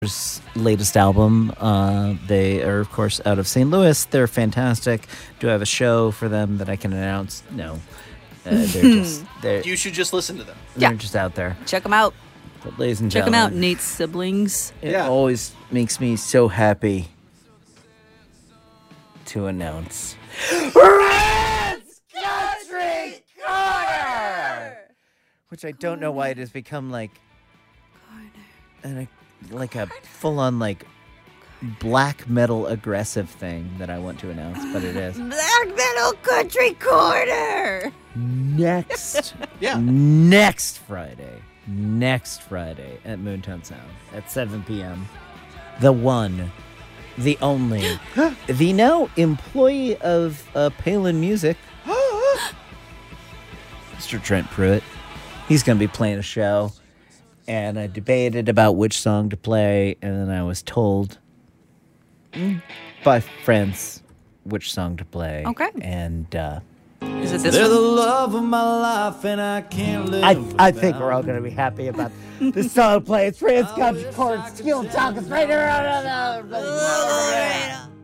latest album. They are, of course, out of St. Louis. They're fantastic. Do I have a show for them that I can announce? No. You should just listen to them. They're just out there. Check them out. But ladies and Check them gentlemen, out, Nate's siblings. it always makes me so happy to announce Red's Country Corner! Which I don't know why it has become like a full-on like black metal aggressive thing that I want to announce, but it is. Black Metal Country Corner! Next Friday at Moontown Sound at 7 p.m. The one, the only, the now employee of Palin Music, Mr. Trent Pruitt. He's going to be playing a show, and I debated about which song to play, and then I was told by friends which song to play. Okay. And is it this They're one? the love of my life, and I can't live I think we're all going to be happy about this song play. It's Red's Country Corner. Steel Talk is right around.